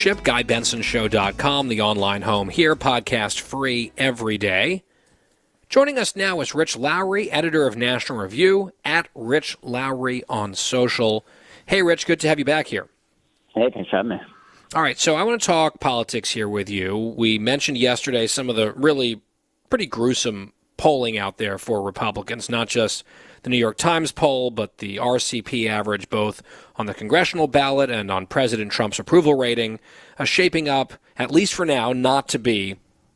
GuyBensonShow.com, the online home here, podcast free every day. Joining us now is Rich Lowry, editor of National Review, at Rich Lowry on social. Hey, Rich, good to have you back here. Hey, thanks for having me. All right, so I want to talk politics here with you. We mentioned yesterday some of the really pretty gruesome polling out there for Republicans, not just the New York Times poll, but the RCP average, both on the congressional ballot and on President Trump's approval rating, shaping up, at least for now, not to be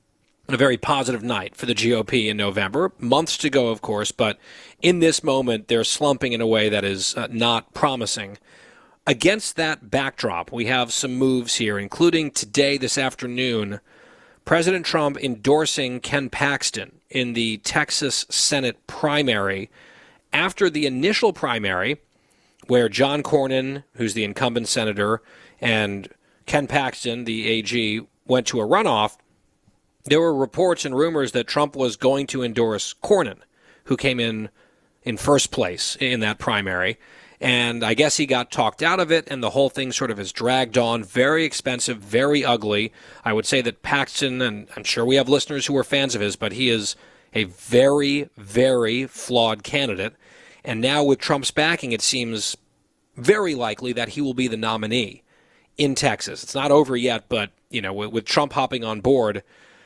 a very positive night for the GOP in November. Months to go, of course, but in this moment, they're slumping in a way that is not promising. Against that backdrop, we have some moves here, including today, this afternoon, President Trump endorsing Ken Paxton in the Texas Senate primary after the initial primary, where John Cornyn, who's the incumbent senator, and Ken Paxton, the AG, went to a runoff. There were reports and rumors that Trump was going to endorse Cornyn, who came in first place in that primary. And I guess he got talked out of it, and the whole thing sort of has dragged on. Very expensive, very ugly. I would say that Paxton, and I'm sure we have listeners who are fans of his, but he is a very, very flawed candidate. And now with Trump's backing, it seems very likely that he will be the nominee in Texas. It's not over yet, but you know, with Trump hopping on board,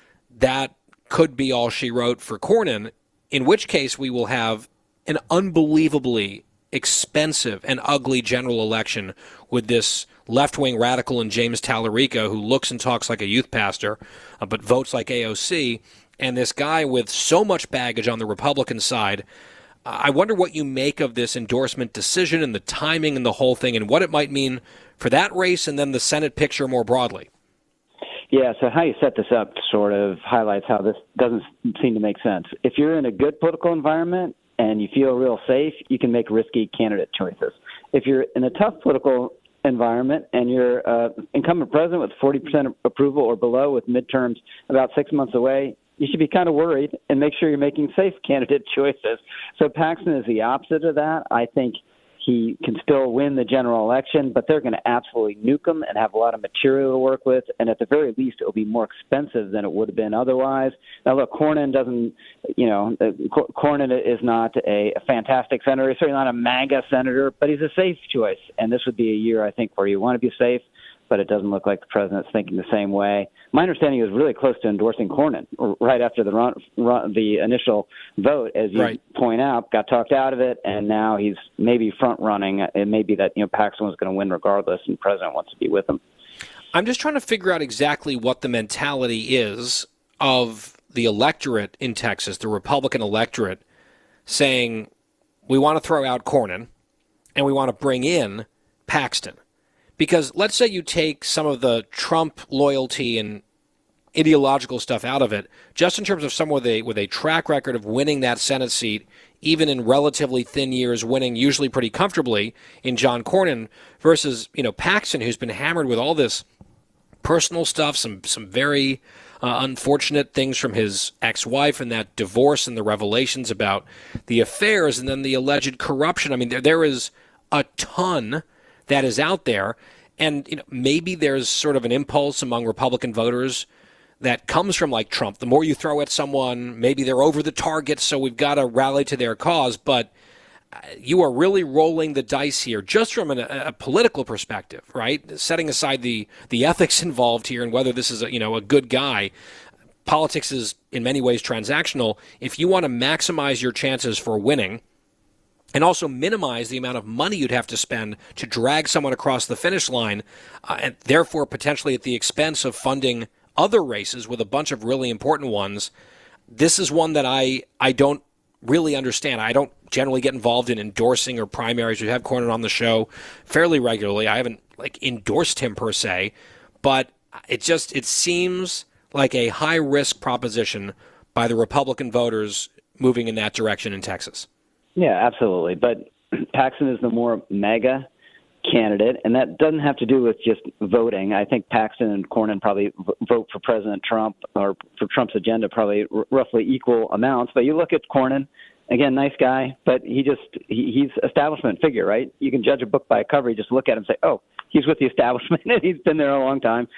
that could be all she wrote for Cornyn, in which case we will have an unbelievably expensive and ugly general election with this left-wing radical in James Tallarico, who looks and talks like a youth pastor, but votes like AOC, and this guy with so much baggage on the Republican side. I wonder what you make of this endorsement decision and the timing and the whole thing and what it might mean for that race and then the Senate picture more broadly. Yeah, so how you set this up sort of highlights how this doesn't seem to make sense. If you're in a good political environment and you feel real safe, you can make risky candidate choices. If you're in a tough political environment and you're incumbent president with 40% approval or below with midterms about 6 months away, you should be kind of worried and make sure you're making safe candidate choices. So Paxton is the opposite of that. I think he can still win the general election, but they're going to absolutely nuke him and have a lot of material to work with. And at the very least, it'll be more expensive than it would have been otherwise. Now, look, Cornyn is not a fantastic senator. He's certainly not a MAGA senator, but he's a safe choice. And this would be a year, I think, where you want to be safe, but it doesn't look like the president's thinking the same way. My understanding is really close to endorsing Cornyn right after the initial vote, as you point out, got talked out of it, and now he's maybe front-running. It may be that Paxton was going to win regardless, and the president wants to be with him. I'm just trying to figure out exactly what the mentality is of the electorate in Texas, the Republican electorate, saying we want to throw out Cornyn and we want to bring in Paxton. Because let's say you take some of the Trump loyalty and ideological stuff out of it, just in terms of someone with a track record of winning that Senate seat, even in relatively thin years, winning usually pretty comfortably in John Cornyn, versus Paxton, who's been hammered with all this personal stuff, some very unfortunate things from his ex-wife and that divorce and the revelations about the affairs and then the alleged corruption. I mean, there is a ton that is out there, and maybe there's sort of an impulse among Republican voters that comes from like Trump. The more you throw at someone, maybe they're over the target, so we've got to rally to their cause. But you are really rolling the dice here, just from a political perspective, right? Setting aside the ethics involved here and whether this is a good guy. Politics is in many ways transactional. If you want to maximize your chances for winning, and also minimize the amount of money you'd have to spend to drag someone across the finish line, and therefore potentially at the expense of funding other races with a bunch of really important ones. This is one that I don't really understand. I don't generally get involved in endorsing or primaries. We have Cornyn on the show fairly regularly. I haven't endorsed him per se, but it seems like a high-risk proposition by the Republican voters moving in that direction in Texas. Yeah, absolutely. But Paxton is the more MAGA candidate, and that doesn't have to do with just voting. I think Paxton and Cornyn probably vote for President Trump or for Trump's agenda probably roughly equal amounts. But you look at Cornyn, again, nice guy, but he's establishment figure, right? You can judge a book by a cover. You just look at him and say, oh, he's with the establishment and he's been there a long time.